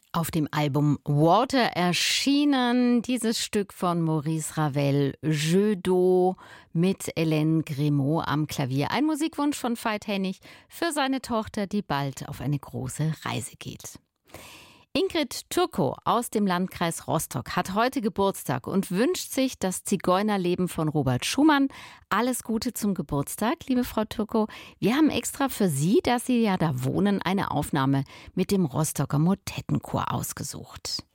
Auf dem Album Water erschienen dieses Stück von Maurice Ravel, Jeu d'eau, mit Hélène Grimaud am Klavier. Ein Musikwunsch von Veit Hennig für seine Tochter, die bald auf eine große Reise geht. Ingrid Turkow aus dem Landkreis Rostock hat heute Geburtstag und wünscht sich das Zigeunerleben von Robert Schumann. Alles Gute zum Geburtstag, liebe Frau Turkow. Wir haben extra für Sie, dass Sie ja da wohnen, eine Aufnahme mit dem Rostocker Motettenchor ausgesucht.